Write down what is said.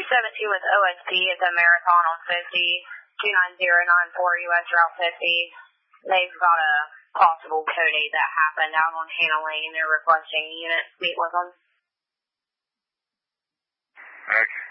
272 with OSP at the Marathon on 50, 29094 US Route 50. They've got a possible code 8 that happened out on Hannah Lane. They're requesting units meet with them. Okay.